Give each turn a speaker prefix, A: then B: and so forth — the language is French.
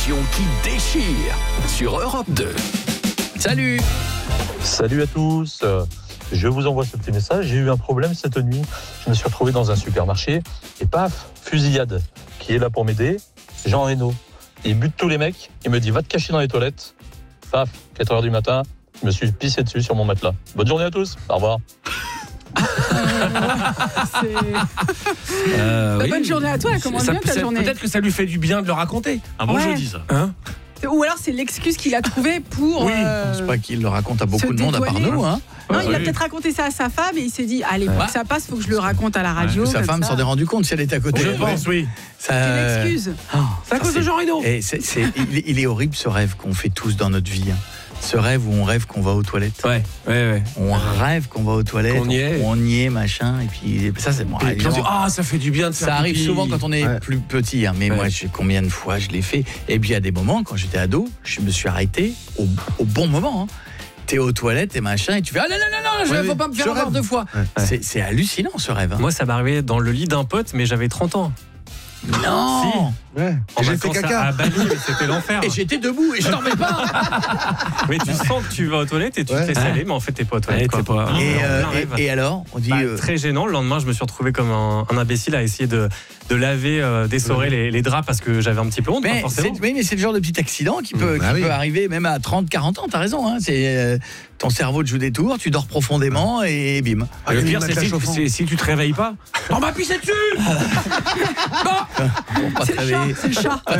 A: l'émission qui déchire sur Europe 2.
B: Salut
C: à tous. Je vous envoie ce petit message. J'ai eu un problème cette nuit. Je me suis retrouvé dans un supermarché et paf, fusillade. Qui est là pour m'aider? Jean Reno. Il bute tous les mecs. Il me dit va te cacher dans les toilettes. Paf, 4h du matin. Je me suis pissé dessus sur mon matelas. Bonne journée à tous. Au revoir.
D: Bonne journée à toi. Comment vient ta journée?
B: Peut-être que ça lui fait du bien de le raconter.
E: Un bon
D: Ouais.
E: jeudi, ça.
B: Hein?
D: Ou alors c'est l'excuse qu'il a trouvée pour.
B: Oui, c'est pas qu'il le raconte à beaucoup de monde à part
D: dédouaner.
B: nous. Hein.
D: Non, il a
E: oui.
D: peut-être raconté ça à sa femme et il s'est dit allez, pour que ça passe, faut que je le raconte à la radio.
B: Sa
D: comme
B: femme
D: ça.
B: s'en est rendu compte si elle était à côté.
E: Je pense, oui.
B: Ça,
D: C'est une excuse.
B: C'est
E: à cause de Jean Reno.
B: Il est horrible ce rêve qu'on fait tous dans notre vie. Hein. Ce rêve où on rêve qu'on va aux toilettes.
E: Ouais.
B: On rêve qu'on va aux toilettes.
E: Qu'on y est.
B: On y est, machin. Et puis ça, c'est bon.
E: Et puis on se dit, ça fait du bien de faire
B: Ça arrive
E: pipi.
B: souvent quand on est plus petit, hein, mais moi, combien de fois je l'ai fait. Et puis, il y a des moments, quand j'étais ado, je me suis arrêté au bon moment. Hein. T'es aux toilettes et machin, et tu fais « Ah non, faut pas me faire avoir 2 fois !» C'est hallucinant, ce rêve. Hein.
F: Moi, ça m'arrivait dans le lit d'un pote, mais j'avais 30 ans.
B: Non.
G: Ouais.
F: En
G: J'ai fait
F: vacances
G: caca.
F: à Bali, mais c'était l'enfer.
B: Et j'étais debout et je dormais pas.
F: Mais tu sens que tu vas aux toilettes et tu
G: Ouais.
F: te laisses aller, mais en fait, t'es pas aux toilettes. Ouais, quoi. t'es pas-
B: Et alors, on dit...
F: Très gênant. Le lendemain, je me suis retrouvé comme un imbécile à essayer de laver, d'essorer les draps parce que j'avais un petit peu honte, pas forcément.
B: mais c'est le genre de petit accident qui peut arriver même à 30-40 ans, t'as raison. Hein. C'est, ton cerveau te joue des tours, tu dors profondément et bim.
E: Et le pire,
G: il y a
E: c'est si tu te réveilles pas. On m'a pissé dessus.
B: Pour pas te réveiller.
D: C'est le chat.